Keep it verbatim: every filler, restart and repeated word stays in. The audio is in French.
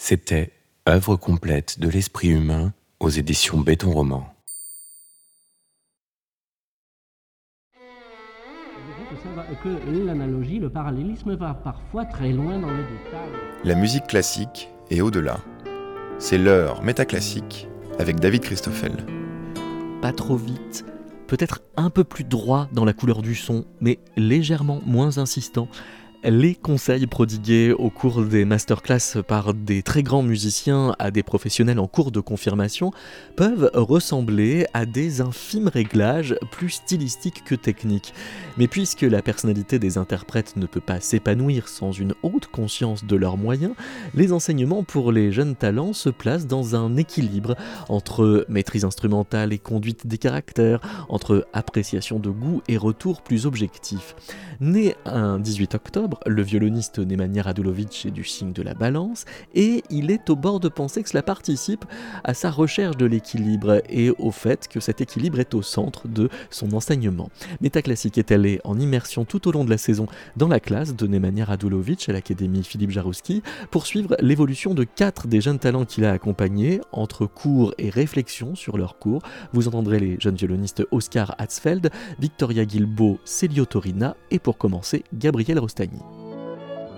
C'était Œuvre complète de l'esprit humain aux éditions Béton Roman. Que l'analogie, le parallélisme va parfois très loin dans les détails. La musique classique est au-delà. C'est l'heure métaclassique avec David Christoffel. Pas trop vite, peut-être un peu plus droit dans la couleur du son, mais légèrement moins insistant. Les conseils prodigués au cours des masterclass par des très grands musiciens à des professionnels en cours de confirmation peuvent ressembler à des infimes réglages plus stylistiques que techniques. Mais puisque la personnalité des interprètes ne peut pas s'épanouir sans une haute conscience de leurs moyens, les enseignements pour les jeunes talents se placent dans un équilibre entre maîtrise instrumentale et conduite des caractères, entre appréciation de goût et retour plus objectif. Né un dix-huit octobre, le violoniste Nemanja Radulović est du signe de la balance et il est au bord de penser que cela participe à sa recherche de l'équilibre et au fait que cet équilibre est au centre de son enseignement. Métaclassique est allé en immersion tout au long de la saison dans la classe de Nemanja Radulović à l'Académie Philippe Jarouski pour suivre l'évolution de quatre des jeunes talents qu'il a accompagnés entre cours et réflexion sur leurs cours. Vous entendrez les jeunes violonistes Oscar Hatzfeld, Victoria Guilbault, Celio Torina et pour commencer Gabriel Rostagni.